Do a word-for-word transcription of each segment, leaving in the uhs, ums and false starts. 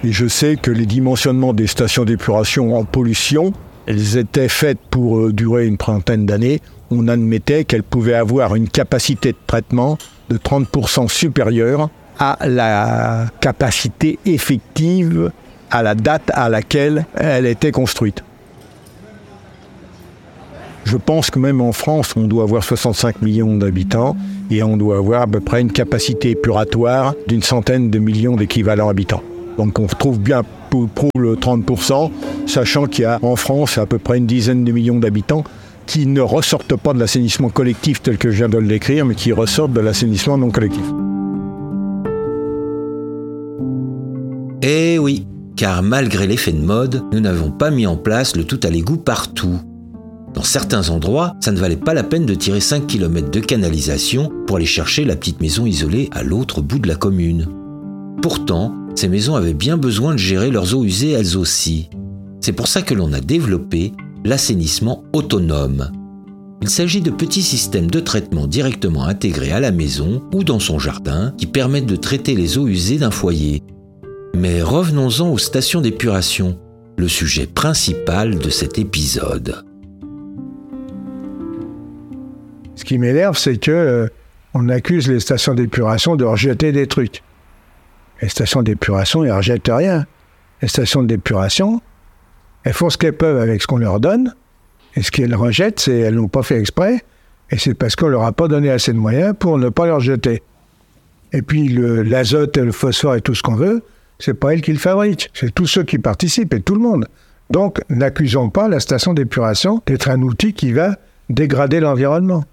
Et je sais que les dimensionnements des stations d'épuration en pollution, elles étaient faites pour euh, durer une trentaine d'années. On admettait qu'elles pouvaient avoir une capacité de traitement de trente pour cent supérieure à la capacité effective à la date à laquelle elle était construite. Je pense que même en France, on doit avoir soixante-cinq millions d'habitants et on doit avoir à peu près une capacité épuratoire d'une centaine de millions d'équivalents habitants. Donc on trouve bien pour, pour le trente pour cent, sachant qu'il y a en France à peu près une dizaine de millions d'habitants qui ne ressortent pas de l'assainissement collectif tel que je viens de le décrire, mais qui ressortent de l'assainissement non collectif. Eh oui, car malgré l'effet de mode, nous n'avons pas mis en place le tout à l'égout partout. Dans certains endroits, ça ne valait pas la peine de tirer cinq kilomètres de canalisation pour aller chercher la petite maison isolée à l'autre bout de la commune. Pourtant, ces maisons avaient bien besoin de gérer leurs eaux usées elles aussi. C'est pour ça que l'on a développé l'assainissement autonome. Il s'agit de petits systèmes de traitement directement intégrés à la maison ou dans son jardin qui permettent de traiter les eaux usées d'un foyer. Mais revenons-en aux stations d'épuration, le sujet principal de cet épisode. Ce qui m'énerve, c'est que euh, on accuse les stations d'épuration de rejeter des trucs. Les stations d'épuration, elles ne rejettent rien. Les stations d'épuration, elles font ce qu'elles peuvent avec ce qu'on leur donne, et ce qu'elles rejettent, c'est elles n'ont pas fait exprès, et c'est parce qu'on leur a pas donné assez de moyens pour ne pas leur jeter. Et puis le, l'azote, le phosphore et tout ce qu'on veut, c'est pas elles qui le fabriquent, c'est tous ceux qui participent et tout le monde. Donc n'accusons pas la station d'épuration d'être un outil qui va dégrader l'environnement.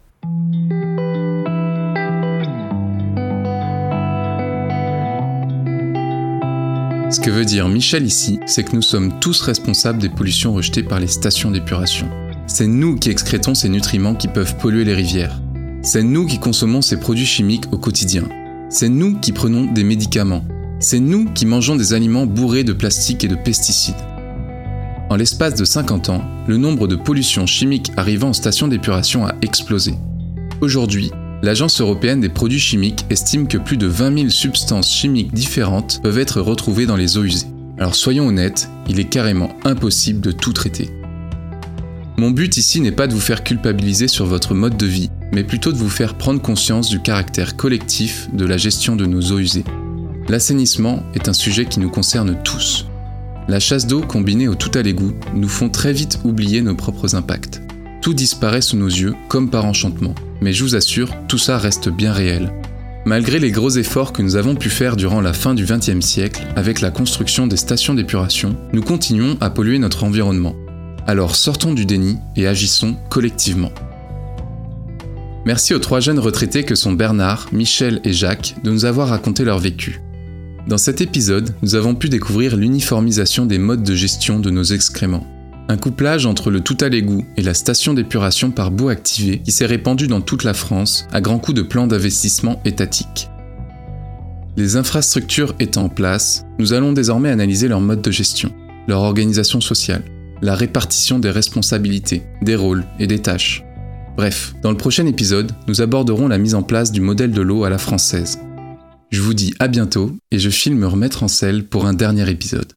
Ce que veut dire Michel ici, c'est que nous sommes tous responsables des pollutions rejetées par les stations d'épuration. C'est nous qui excrétons ces nutriments qui peuvent polluer les rivières. C'est nous qui consommons ces produits chimiques au quotidien. C'est nous qui prenons des médicaments. C'est nous qui mangeons des aliments bourrés de plastique et de pesticides. En l'espace de cinquante ans, le nombre de pollutions chimiques arrivant en station d'épuration a explosé. Aujourd'hui, l'Agence européenne des produits chimiques estime que plus de vingt mille substances chimiques différentes peuvent être retrouvées dans les eaux usées. Alors soyons honnêtes, il est carrément impossible de tout traiter. Mon but ici n'est pas de vous faire culpabiliser sur votre mode de vie, mais plutôt de vous faire prendre conscience du caractère collectif de la gestion de nos eaux usées. L'assainissement est un sujet qui nous concerne tous. La chasse d'eau combinée au tout à l'égout nous font très vite oublier nos propres impacts. Tout disparaît sous nos yeux, comme par enchantement. Mais je vous assure, tout ça reste bien réel. Malgré les gros efforts que nous avons pu faire durant la fin du vingtième siècle, avec la construction des stations d'épuration, nous continuons à polluer notre environnement. Alors sortons du déni et agissons collectivement. Merci aux trois jeunes retraités que sont Bernard, Michel et Jacques de nous avoir raconté leur vécu. Dans cet épisode, nous avons pu découvrir l'uniformisation des modes de gestion de nos excréments. Un couplage entre le tout à l'égout et la station d'épuration par bout activé qui s'est répandu dans toute la France à grands coups de plans d'investissement étatiques. Les infrastructures étant en place, nous allons désormais analyser leur mode de gestion, leur organisation sociale, la répartition des responsabilités, des rôles et des tâches. Bref, dans le prochain épisode, nous aborderons la mise en place du modèle de l'eau à la française. Je vous dis à bientôt et je file me remettre en selle pour un dernier épisode.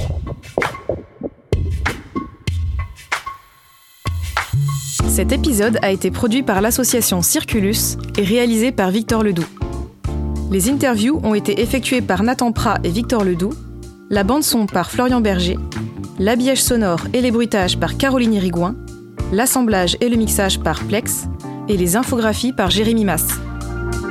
Cet épisode a été produit par l'association Circulus et réalisé par Victor Ledoux. Les interviews ont été effectuées par Nathan Prat et Victor Ledoux, la bande-son par Florian Berger, l'habillage sonore et les bruitages par Caroline Irigouin, l'assemblage et le mixage par Plex et les infographies par Jérémy Masse.